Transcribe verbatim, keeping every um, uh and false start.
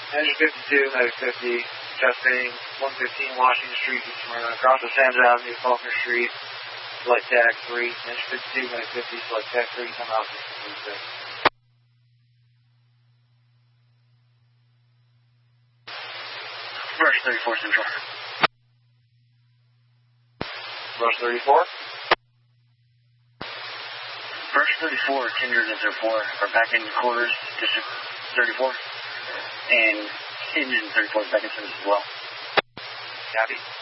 Engine fifty-two, Medic fifty, testing one fifteen Washington Street, Smyrna, across the Thames Avenue, Faulkner Street, flight tag three, Engine fifty-two, Medic fifty, flight tag three, come out six. Rush thirty-four Central. Rush thirty-four? Rush thirty-four, Tinder and zero four are back in quarters, District thirty-four, and Engine thirty-four is back in service as well. Copy.